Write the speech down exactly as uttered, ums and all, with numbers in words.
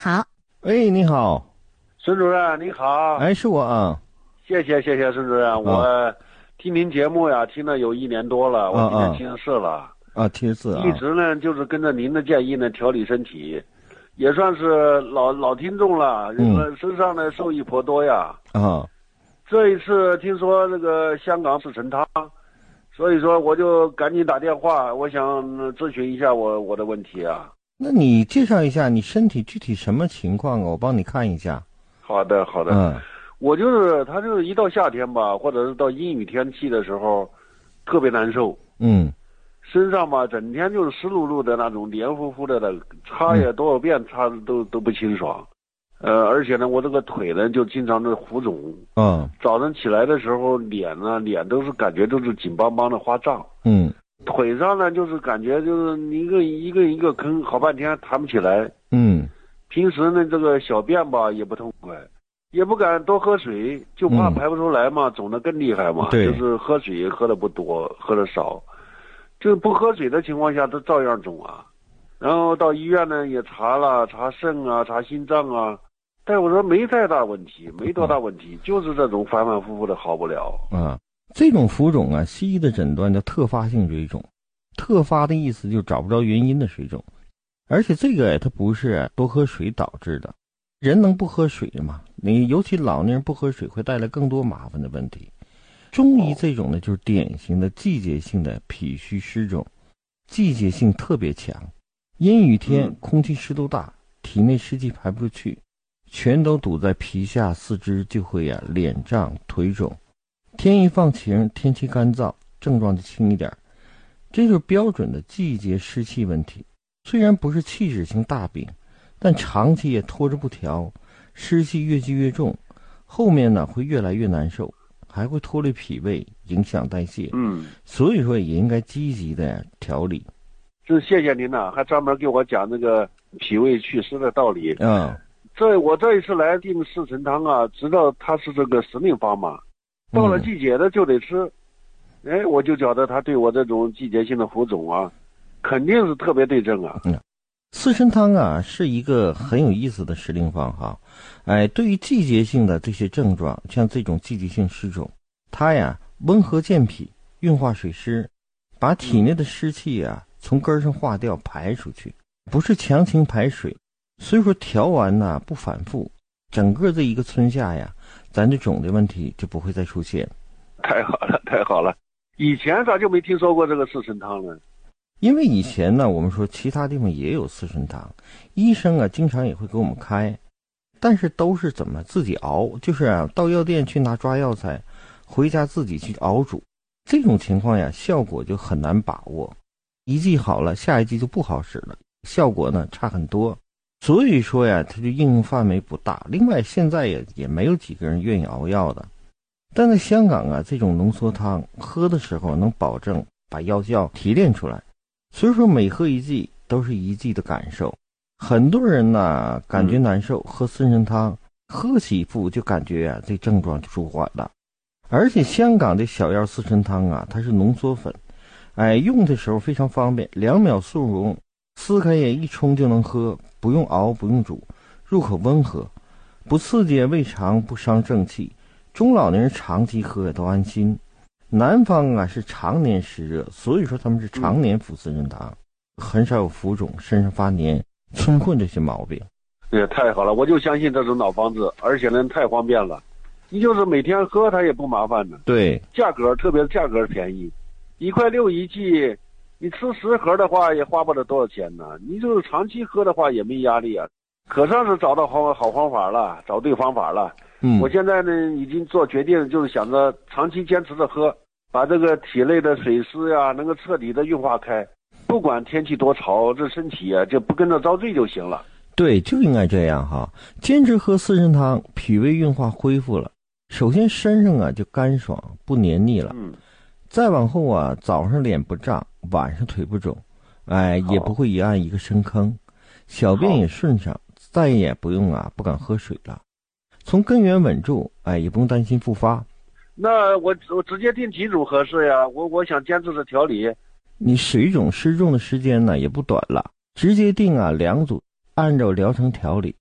好， 喂，你好， 孙主任你好。 哎，是我啊。 谢谢谢谢孙主任，我听您节目呀，听了有一年多了，我今年七十四了啊，七十四啊， 一直呢就是跟着您的建议呢调理身体，也算是老老听众了，嗯，身上呢受益颇多呀。 啊， 这一次听说这个香港四神汤，所以说我就赶紧打电话，我想咨询一下我我的问题啊。 那你介绍一下你身体具体什么情况，我帮你看一下。 好的好的，嗯，我就是他就是一到夏天吧，或者是到阴雨天气的时候，特别难受。 嗯， 身上吧整天就是湿漉漉的那种，黏糊糊的的，擦也多少遍擦都都不清爽。呃，而且呢，我这个腿呢就经常的浮肿。 嗯， 早上起来的时候，脸呢脸都是感觉都是紧邦邦的发胀。 嗯。 腿上呢，就是感觉就是一个一个一个坑，好半天弹不起来。 嗯， 平时呢，这个小便吧也不痛快，也不敢多喝水，就怕排不出来嘛，嗯、肿得更厉害嘛。 对， 就是喝水喝的不多，喝的少，就不喝水的情况下，都照样肿啊。然后到医院呢也查了，查肾啊，查心脏啊，大夫说没太大问题，没多大问题，嗯、就是这种反反复复的好不了。 啊。这种浮肿啊，西医的诊断叫特发性水肿，特发的意思就是找不着原因的水肿，而且这个它不是多喝水导致的，人能不喝水吗？你尤其老年人不喝水会带来更多麻烦的问题。中医这种呢，就是典型的季节性的脾虚湿肿，季节性特别强，阴雨天空气湿度大，体内湿气排不出去，全都堵在皮下，四肢就会啊脸胀腿肿。天一放晴，天气干燥，症状就轻一点，这就是标准的季节湿气问题。虽然不是器质性大病，但长期也拖着不调，湿气越积越重，后面呢会越来越难受，还会拖累脾胃，影响代谢。 嗯， 所以说也应该积极的调理。 就谢谢您了，还专门给我讲那个脾胃祛湿的道理。 嗯， 这我这一次来订四神汤啊，知道它是这个时令方嘛。到了季节的就得吃，嗯、哎，我就觉得它对我这种季节性的浮肿啊，肯定是特别对症啊。 嗯，四神汤啊是一个很有意思的时令方哈，哎，对于季节性的这些症状，像这种季节性湿肿，它呀温和健脾，运化水湿，把体内的湿气啊从根上化掉排出去，不是强行排水，所以说调完呢不反复，整个这一个春夏呀。咱这肿的问题就不会再出现。 太好了太好了，以前咋就没听说过这个四神汤呢？ 因为以前呢我们说其他地方也有四神汤，医生啊经常也会给我们开，但是都是怎么自己熬，就是啊到药店去拿抓药材，回家自己去熬煮，这种情况呀效果就很难把握，一剂好了下一剂就不好使了，效果呢差很多。所以说呀，它就应用范围不大。另外，现在也也没有几个人愿意熬药的。但在香港啊，这种浓缩汤喝的时候能保证把药效提炼出来，所以说每喝一剂都是一剂的感受。很多人呢感觉难受，喝四神汤喝几副就感觉啊这症状就舒缓了。而且香港的小药四神汤啊，它是浓缩粉，哎，用的时候非常方便，两秒速溶。撕开也一冲就能喝，不用熬不用煮，入口温和，不刺激胃肠，不伤正气，中老年人长期喝也都安心。南方啊是常年湿热，所以说他们是常年服四神汤，嗯、很少有浮肿、身上发黏、春困这些毛病。 也太好了，我就相信这种老方子，而且呢太方便了，你就是每天喝它也不麻烦呢。 对， 价格特别价格便宜，一块六一剂。你吃十盒的话也花不了多少钱呢，你就是长期喝的话也没压力啊，可算是找到好好方法了，找对方法了。嗯，我现在呢已经做决定，就是想着长期坚持着喝，把这个体内的水湿呀能够彻底的运化开，不管天气多潮，这身体啊就不跟着遭罪就行了。 对，就应该这样哈，坚持喝四神汤，脾胃运化恢复了，首先身上啊就干爽不黏腻了。嗯。再往后啊，早上脸不胀，晚上腿不肿，哎，也不会一按一个深坑，小便也顺畅，再也不用啊不敢喝水了，从根源稳住，哎，也不用担心复发。 那我我直接定几种合适呀？我我想坚持着调理。 你水肿湿重的时间呢也不短了，直接定啊两组，按照疗程调理，